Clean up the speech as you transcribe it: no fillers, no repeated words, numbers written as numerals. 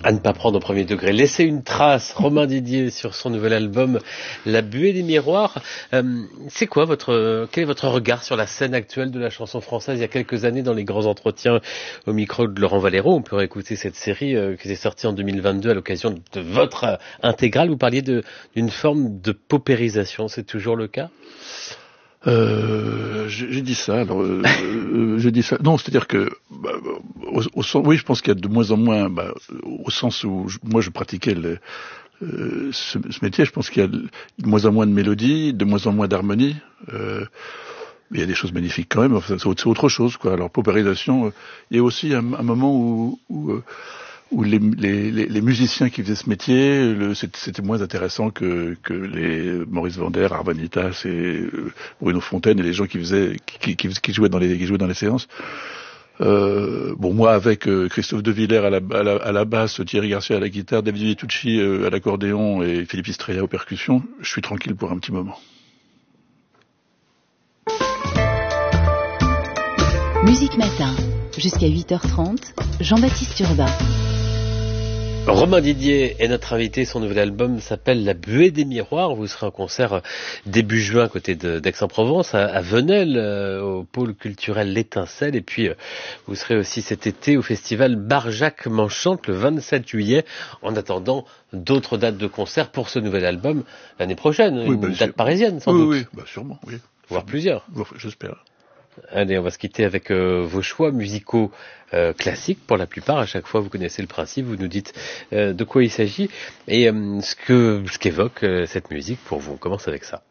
À ne pas prendre au premier degré. Laisser une trace, Romain Didier, sur son nouvel album La Buée des Miroirs. C'est quoi quel est votre regard sur la scène actuelle de la chanson française? Il y a quelques années, dans les grands entretiens au micro de Laurent Valero, on peut réécouter cette série qui est sortie en 2022 à l'occasion de votre intégrale. Vous parliez d'une forme de paupérisation. C'est toujours le cas? J'ai dit ça. Alors, j'ai dit ça. Non, c'est-à-dire que, oui, je pense qu'il y a de moins en moins, au sens où moi je pratiquais ce métier, je pense qu'il y a de moins en moins de mélodies, de moins en moins d'harmonie. Il y a des choses magnifiques quand même. Enfin, c'est autre chose, quoi. Alors, paupérisation. Il y a aussi un moment où les musiciens qui faisaient ce métier, c'était moins intéressant que les Maurice Vander, Arbanitas et Bruno Fontaine et les gens qui jouaient dans les séances. Moi, avec Christophe De Villers à la basse, Thierry Garcia à la guitare, David Vitucci à l'accordéon et Philippe Istria aux percussions, je suis tranquille pour un petit moment. Musique Matin, jusqu'à 8h30, Jean-Baptiste Urbain. Romain Didier est notre invité, son nouvel album s'appelle La Buée des Miroirs. Vous serez en concert début juin côté d'Aix-en-Provence, à Venelle, au pôle culturel L'Étincelle, et puis vous serez aussi cet été au festival Barjac M'enchante le 27 juillet, en attendant d'autres dates de concert pour ce nouvel album l'année prochaine, une date parisienne sans doute. Oui, sûrement, oui. Voire plusieurs. J'espère. Allez, on va se quitter avec vos choix musicaux classiques pour la plupart. À chaque fois, vous connaissez le principe, vous nous dites de quoi il s'agit et ce qu'évoque cette musique pour vous. On commence avec ça.